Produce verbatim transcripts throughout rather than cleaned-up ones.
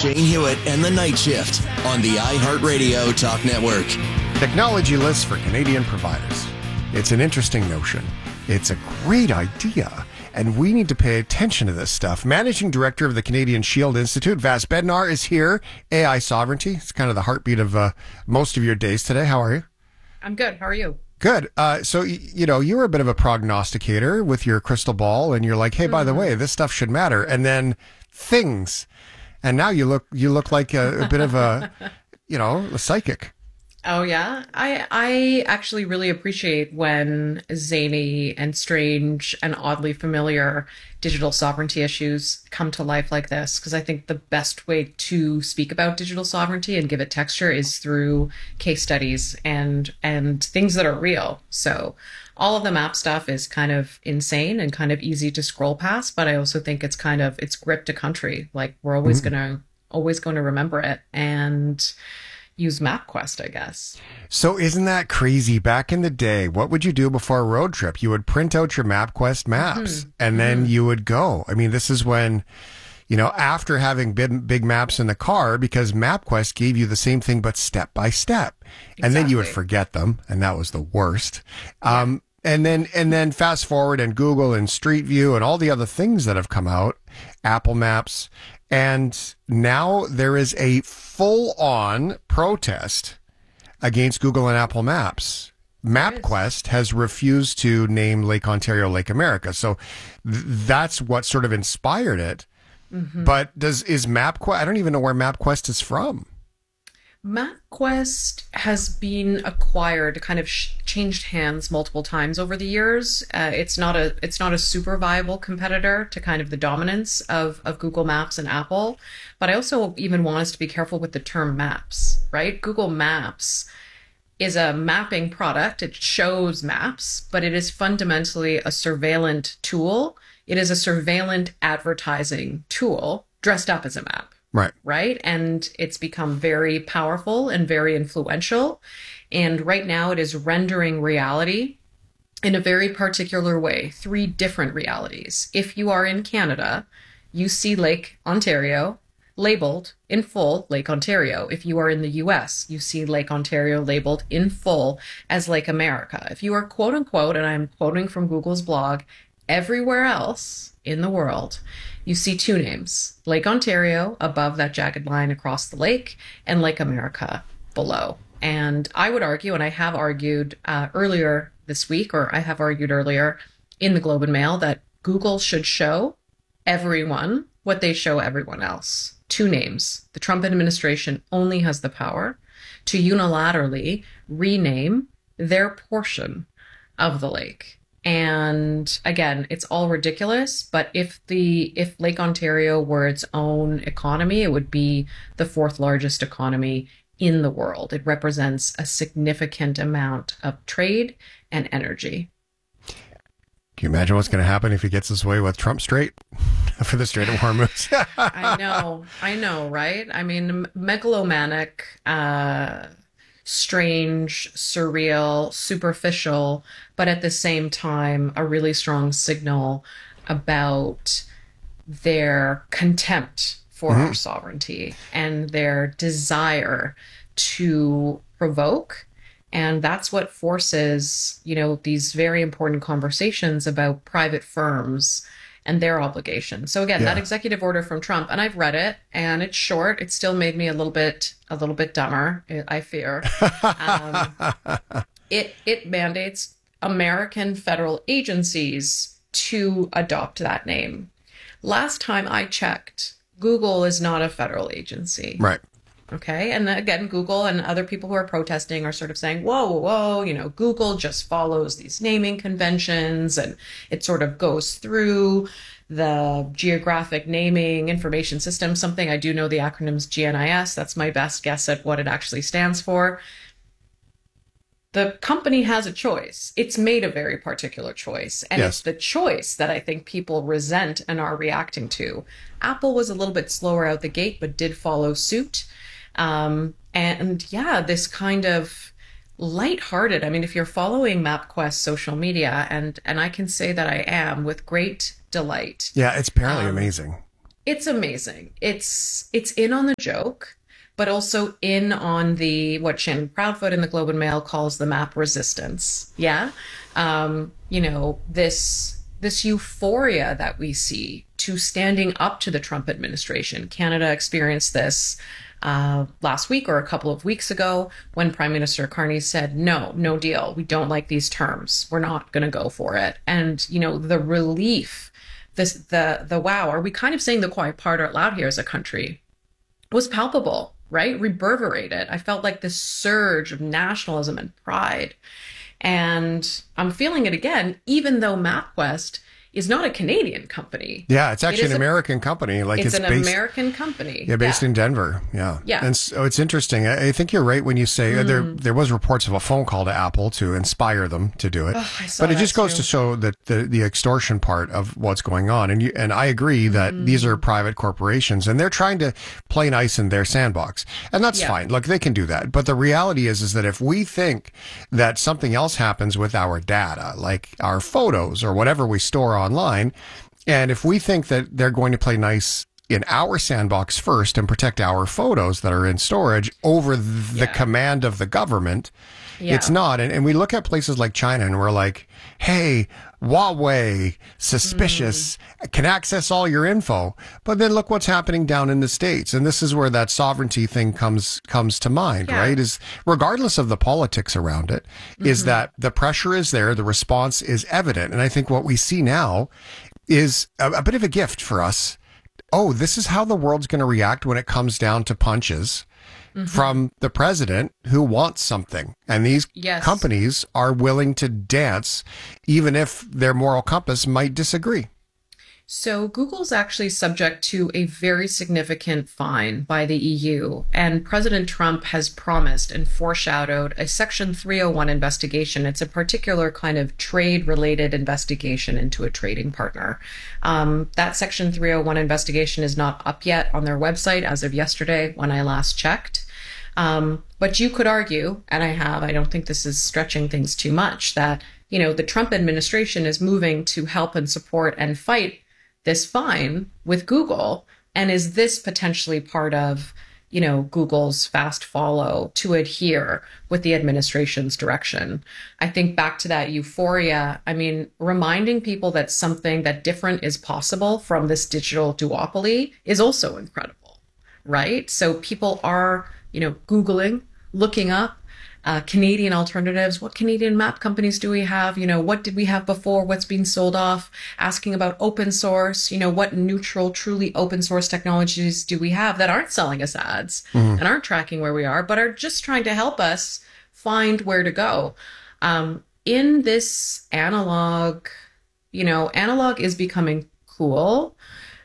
Shane Hewitt and the Night Shift on the iHeartRadio Talk Network. Technology lists for Canadian providers. It's an interesting notion. It's a great idea, and we need to pay attention to this stuff. Managing Director of the Canadian Shield Institute, Vas Bednar, is here. A I sovereignty. It's kind of the heartbeat of uh, most of your days today. How are you? I'm good. How are you? Good. Uh, so, you know, you were a bit of a prognosticator with your crystal ball, and you're like, hey, by the way, this stuff should matter. And then things. And now you look you look like a, a bit of a, you know, a psychic. Oh, yeah. I I actually really appreciate when zany and strange and oddly familiar digital sovereignty issues come to life like this, because I think the best way to speak about digital sovereignty and give it texture is through case studies and and things that are real. So all of the map stuff is kind of insane and kind of easy to scroll past, but I also think it's kind of, it's gripped a country. Like, we're always mm-hmm. going to, always going to remember it and use MapQuest, I guess. So isn't that crazy? Back in the day, what would you do before a road trip? You would print out your MapQuest maps mm-hmm. and then mm-hmm. you would go. I mean, this is when, you know, after having big, big maps in the car, because MapQuest gave you the same thing, but step by step. Exactly. And then you would forget them. And that was the worst. Yeah. Um, and then, and then fast forward and Google and Street View and all the other things that have come out, Apple Maps. And now there is a full-on protest against Google and Apple Maps. MapQuest has refused to name Lake Ontario Lake America. So th- that's what sort of inspired it. Mm-hmm. But does is MapQuest, I don't even know where MapQuest is from. MapQuest has been acquired, kind of sh- changed hands multiple times over the years. Uh, it's not a it's not a super viable competitor to kind of the dominance of, of Google Maps and Apple. But I also even want us to be careful with the term maps, right? Google Maps is a mapping product. It shows maps, but it is fundamentally a surveillance tool. It is a surveillance advertising tool dressed up as a map. Right. Right. And it's become very powerful and very influential. And right now it is rendering reality in a very particular way, three different realities. If you are in Canada, you see Lake Ontario labeled in full Lake Ontario. If you are in the U S, you see Lake Ontario labeled in full as Lake America. If you are quote unquote, and I'm quoting from Google's blog, everywhere else in the world, you see two names, Lake Ontario above that jagged line across the lake and Lake America below. And I would argue, and I have argued uh, earlier this week, or I have argued earlier in the Globe and Mail, that Google should show everyone what they show everyone else. Two names. The Trump administration only has the power to unilaterally rename their portion of the lake. And again, it's all ridiculous, but if the if Lake Ontario were its own economy, it would be the fourth largest economy in the world. It represents a significant amount of trade and energy. Can you imagine what's going to happen if he gets his way with Trump Strait for the Strait of Hormuz? I know, I know, right? I mean, megalomaniac, uh, strange, surreal, superficial, but at the same time, a really strong signal about their contempt for mm-hmm. our sovereignty and their desire to provoke. And that's what forces, you know, these very important conversations about private firms and their obligations. So again, yeah. that executive order from Trump, and I've read it, and it's short. It still made me a little bit, a little bit dumber, I fear. Um, it it mandates American federal agencies to adopt that name. Last time I checked, Google is not a federal agency. Right. Okay. And again, Google and other people who are protesting are sort of saying, whoa, whoa, you know, Google just follows these naming conventions and it sort of goes through the geographic naming information system, something I do know the acronym's G N I S. That's my best guess at what it actually stands for. The company has a choice. It's made a very particular choice. And yes. it's the choice that I think people resent and are reacting to. Apple was a little bit slower out the gate, but did follow suit. Um, and yeah, this kind of lighthearted, I mean, if you're following MapQuest social media, and, and I can say that I am with great delight. Yeah, it's apparently um, amazing. It's amazing. It's it's in on the joke, but also in on the what Shannon Proudfoot in the Globe and Mail calls the map resistance. Yeah, um, you know this this euphoria that we see to standing up to the Trump administration. Canada experienced this uh, last week or a couple of weeks ago when Prime Minister Carney said, "No, no deal. We don't like these terms. We're not going to go for it." And you know the relief. This, the, the wow, are we kind of saying the quiet part out loud here as a country, was palpable, right? Reverberated. I felt like this surge of nationalism and pride. And I'm feeling it again, even though MapQuest is not a Canadian company. Yeah, it's actually It is an a- American company. Like It's, it's, an based, American company. yeah, based in Denver. Yeah, Yeah. And so it's interesting. I I think you're right when you say uh, there there was reports of a phone call to Apple to inspire them to do it. Oh, I saw But it that just goes too. to show that the the extortion part of what's going on. And you and I agree that Mm-hmm. these are private corporations and they're trying to play nice in their sandbox, and that's Yeah. fine. Look, they can do that. But the reality is is that if we think that something else happens with our data, like our photos or whatever we store online. And if we think that they're going to play nice in our sandbox first and protect our photos that are in storage over the Yeah. command of the government, Yeah. it's not. And, and we look at places like China and we're like, hey, Huawei, suspicious, Mm. can access all your info. But then look what's happening down in the States. And this is where that sovereignty thing comes comes to mind, Yeah. right? Is regardless of the politics around it, is Mm-hmm. that the pressure is there, the response is evident. And I think what we see now is a, a bit of a gift for us. Oh, this is how the world's going to react when it comes down to punches Mm-hmm. from the president who wants something. And these Yes. companies are willing to dance, even if their moral compass might disagree. So Google's actually subject to a very significant fine by the E U, and President Trump has promised and foreshadowed a Section three oh one investigation. It's a particular kind of trade-related investigation into a trading partner. Um, that Section three oh one investigation is not up yet on their website as of yesterday when I last checked. Um, but you could argue, and I have, I don't think this is stretching things too much, that, you know, the Trump administration is moving to help and support and fight this fine with Google. And is this potentially part of, you know, Google's fast follow to adhere with the administration's direction? I think back to that euphoria. I mean, reminding people that something that different is possible from this digital duopoly is also incredible, right? So people are, you know, Googling, looking up Uh, Canadian alternatives. What Canadian map companies do we have? You know, what did we have before? What's being sold off? Asking about open source. You know, what neutral, truly open source technologies do we have that aren't selling us ads and aren't tracking where we are, but are just trying to help us find where to go? Um, in this analog, you know, analog is becoming cool.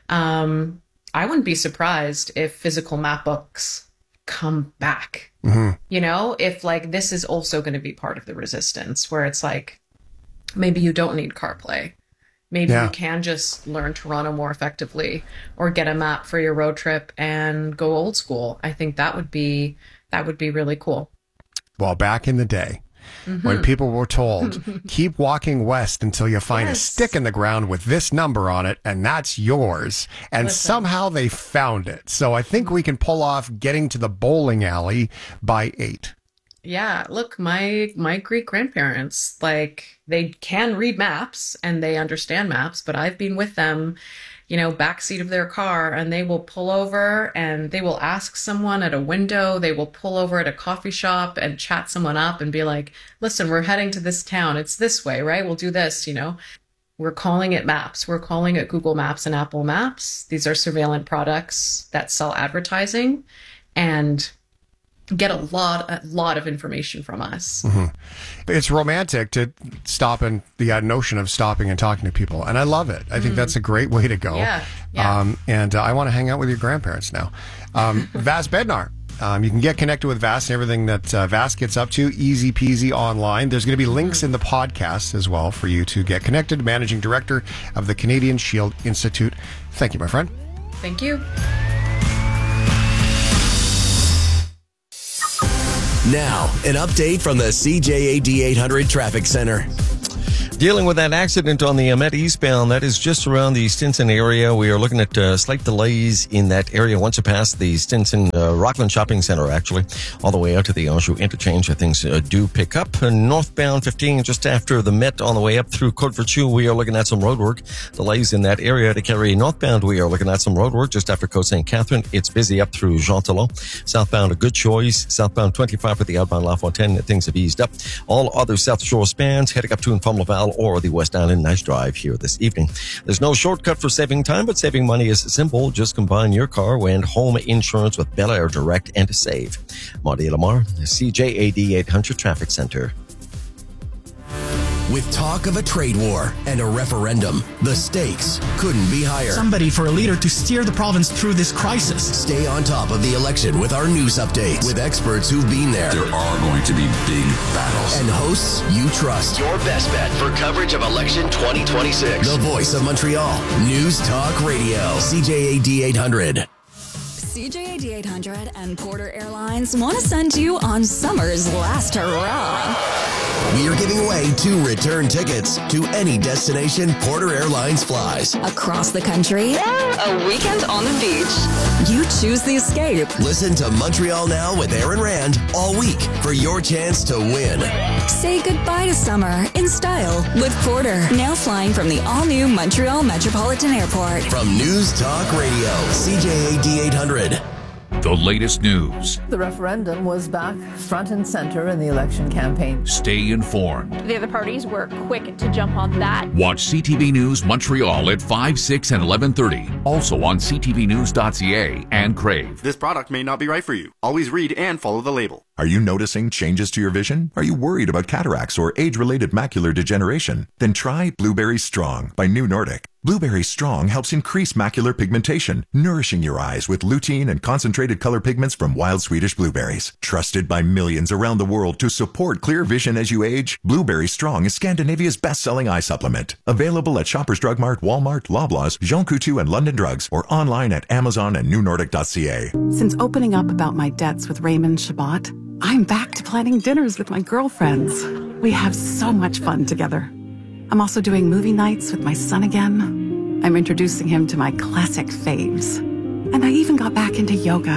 Um, I wouldn't be surprised if physical map books come back. Mm-hmm. You know, if like this is also going to be part of the resistance where it's like maybe you don't need CarPlay. Maybe Yeah. you can just learn Toronto more effectively or get a map for your road trip and go old school. I think that would be that would be really cool. Well, back in the day, when people were told, keep walking west until you find Yes. a stick in the ground with this number on it, and that's yours. And Listen. somehow they found it. So I think we can pull off getting to the bowling alley by eight. Yeah, look, my my Greek grandparents, like they can read maps and they understand maps, but I've been with them, you know, backseat of their car, and they will pull over and they will ask someone at a window, they will pull over at a coffee shop and chat someone up and be like, "Listen, we're heading to this town. It's this way, right? We'll do this, you know." We're calling it maps. We're calling it Google Maps and Apple Maps. These are surveillance products that sell advertising and get a lot, a lot of information from us. It's romantic to stop and the uh, notion of stopping and talking to people. And I love it. I think that's a great way to go. Yeah, yeah. Um, and uh, I want to hang out with your grandparents now. Um, Vas Bednar. Um, you can get connected with Vas and everything that uh, Vas gets up to, easy peasy online. There's going to be links in the podcast as well for you to get connected. Managing Director of the Canadian Shield Institute. Thank you, my friend. Thank you. Now, an update from the C J A D eight hundred Traffic Center. Dealing with that accident on the Amet eastbound, that is just around the Stinson area. We are looking at uh, slight delays in that area once you pass the Stinson uh, Rockland Shopping Center, actually, all the way out to the Anjou interchange. Things uh, do pick up. And northbound fifteen, just after the Met on the way up through Côte Vertu, we are looking at some road work. Delays in that area to carry northbound. We are looking at some road work just after Côte Saint Catherine. It's busy up through Jean Talon. Southbound, a good choice. Southbound twenty-five for the outbound La Fontaine. Things have eased up. All other South Shore spans heading up to and from Laval or the West Island. Nice drive here this evening. There's no shortcut for saving time, but saving money is simple. Just combine your car and home insurance with Bel Air Direct and save. Marty Lamar, C J A D eight hundred Traffic Center. With talk of a trade war and a referendum, the stakes couldn't be higher. Somebody for a leader to steer the province through this crisis. Stay on top of the election with our news updates with experts who've been there. There are going to be big battles. And hosts you trust. Your best bet for coverage of election twenty twenty-six. The voice of Montreal. News Talk Radio. C J A D eight hundred. C J A D eight hundred and Porter Airlines want to send you on summer's last hurrah. We are giving away two return tickets to any destination Porter Airlines flies. Across the country, a weekend on the beach. You choose the escape. Listen to Montreal Now with Aaron Rand all week for your chance to win. Say goodbye to summer in style with Porter. Now flying from the all-new Montreal Metropolitan Airport. From News Talk Radio, C J A D eight hundred. The latest news. The referendum was back front and center in the election campaign. Stay informed. The other parties were quick to jump on that. Watch C T V News Montreal at five, six, and eleven thirty. Also on c t v news dot c a and Crave. This product may not be right for you. Always read and follow the label. Are you noticing changes to your vision? Are you worried about cataracts or age-related macular degeneration? Then try Blueberry Strong by New Nordic. Blueberry Strong helps increase macular pigmentation, nourishing your eyes with lutein and concentrated color pigments from wild Swedish blueberries. Trusted by millions around the world to support clear vision as you age, Blueberry Strong is Scandinavia's best-selling eye supplement. Available at Shoppers Drug Mart, Walmart, Loblaws, Jean Coutu, and London Drugs, or online at Amazon and new nordic dot c a. Since opening up about my debts with Raymond Shabbat, I'm back to planning dinners with my girlfriends. We have so much fun together. I'm also doing movie nights with my son again. I'm introducing him to my classic faves. And I even got back into yoga.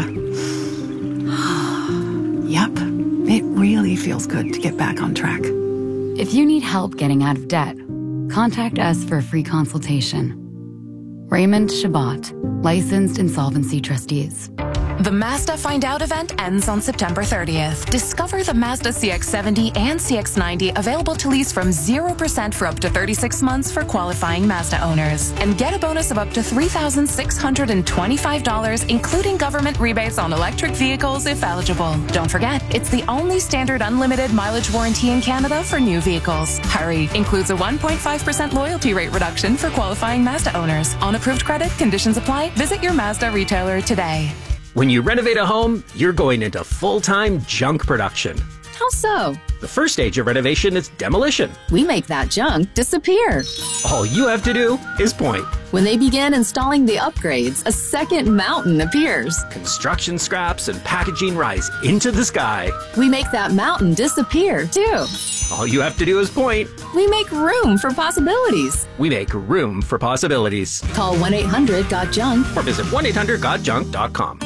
Yep, it really feels good to get back on track. If you need help getting out of debt, contact us for a free consultation. Raymond Shabbat, licensed insolvency trustees. The Mazda Find Out event ends on September thirtieth. Discover the Mazda C X seventy and C X ninety available to lease from zero percent for up to thirty-six months for qualifying Mazda owners. And get a bonus of up to three thousand six hundred twenty-five dollars, including government rebates on electric vehicles if eligible. Don't forget, it's the only standard unlimited mileage warranty in Canada for new vehicles. Hurry! Includes a one point five percent loyalty rate reduction for qualifying Mazda owners. On approved credit, conditions apply. Visit your Mazda retailer today. When you renovate a home, you're going into full-time junk production. How so? The first stage of renovation is demolition. We make that junk disappear. All you have to do is point. When they begin installing the upgrades, a second mountain appears. Construction scraps and packaging rise into the sky. We make that mountain disappear, too. All you have to do is point. We make room for possibilities. We make room for possibilities. Call one eight hundred got junk or visit one eight hundred got junk dot com.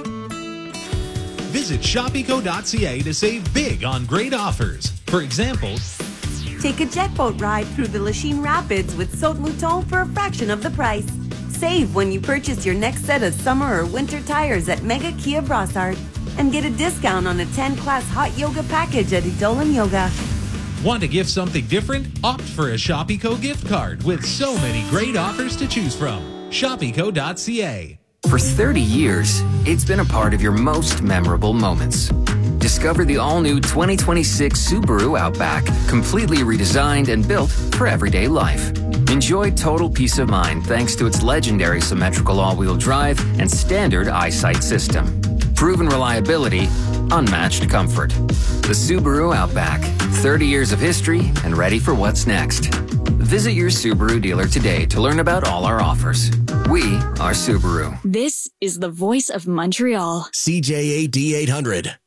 Visit shop eco dot c a to save big on great offers. For example, take a jet boat ride through the Lachine Rapids with Saut Mouton for a fraction of the price. Save when you purchase your next set of summer or winter tires at Mega Kia Brossard. And get a discount on a ten class hot yoga package at Idolan Yoga. Want to gift something different? Opt for a Shop Eco gift card with so many great offers to choose from. shop eco dot c a. For thirty years, it's been a part of your most memorable moments. Discover the all-new twenty twenty-six Subaru Outback, completely redesigned and built for everyday life. Enjoy total peace of mind thanks to its legendary symmetrical all-wheel drive and standard EyeSight system. Proven reliability, unmatched comfort. The Subaru Outback, thirty years of history and ready for what's next. Visit your Subaru dealer today to learn about all our offers. We are Subaru. This is the voice of Montreal. C J A D eight hundred.